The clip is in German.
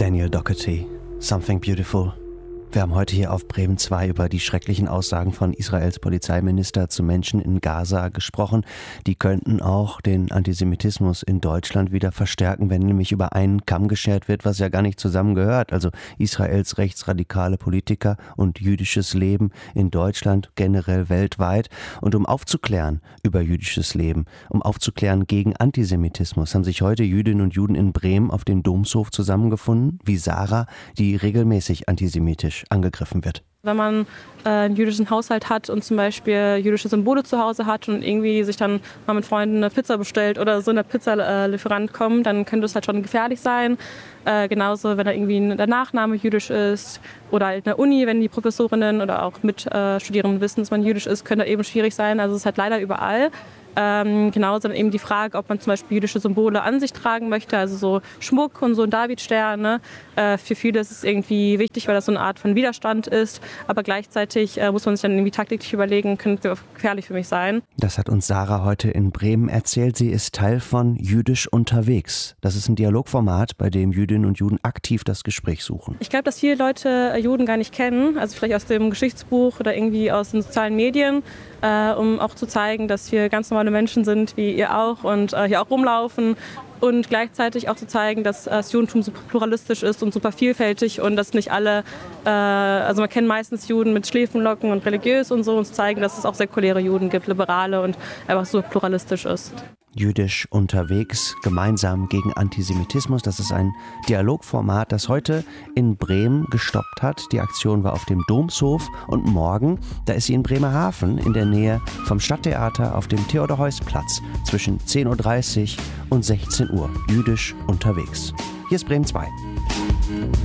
Daniel Doherty, Something Beautiful. Wir haben heute hier auf Bremen 2 über die schrecklichen Aussagen von Israels Polizeiminister zu Menschen in Gaza gesprochen. Die könnten auch den Antisemitismus in Deutschland wieder verstärken, wenn nämlich über einen Kamm geschert wird, was ja gar nicht zusammengehört. Also Israels rechtsradikale Politiker und jüdisches Leben in Deutschland, generell weltweit. Und um aufzuklären über jüdisches Leben, um aufzuklären gegen Antisemitismus, haben sich heute Jüdinnen und Juden in Bremen auf dem Domshof zusammengefunden, wie Sarah, die regelmäßig antisemitisch angegriffen wird. Wenn man einen jüdischen Haushalt hat und zum Beispiel jüdische Symbole zu Hause hat und irgendwie sich dann mal mit Freunden eine Pizza bestellt oder so ein Pizzalieferant kommt, dann könnte es halt schon gefährlich sein. Genauso, wenn da irgendwie der Nachname jüdisch ist oder halt in der Uni, wenn die Professorinnen oder auch Mitstudierenden wissen, dass man jüdisch ist, könnte eben schwierig sein. Also es ist halt leider überall. Genauso dann eben die Frage, ob man zum Beispiel jüdische Symbole an sich tragen möchte, also so Schmuck und so ein Davidstern. Ne? Für viele ist es irgendwie wichtig, weil das so eine Art von Widerstand ist. Aber gleichzeitig muss man sich dann irgendwie taktisch überlegen, könnte gefährlich für mich sein. Das hat uns Sarah heute in Bremen erzählt. Sie ist Teil von Jüdisch unterwegs. Das ist ein Dialogformat, bei dem Jüdinnen und Juden aktiv das Gespräch suchen. Ich glaube, dass viele Leute Juden gar nicht kennen, also vielleicht aus dem Geschichtsbuch oder irgendwie aus den sozialen Medien, um auch zu zeigen, dass wir ganz normale Menschen sind, wie ihr auch, und hier auch rumlaufen. Und gleichzeitig auch zu zeigen, dass das Judentum super pluralistisch ist und super vielfältig und dass nicht alle, also man kennt meistens Juden mit Schläfenlocken und religiös und so, und zu zeigen, dass es auch säkuläre Juden gibt, liberale, und einfach so pluralistisch ist. Jüdisch unterwegs, gemeinsam gegen Antisemitismus. Das ist ein Dialogformat, das heute in Bremen gestoppt hat. Die Aktion war auf dem Domshof und morgen, da ist sie in Bremerhaven in der Nähe vom Stadttheater auf dem Theodor-Heuss-Platz zwischen 10.30 Uhr und 16 Uhr. Jüdisch unterwegs. Hier ist Bremen 2.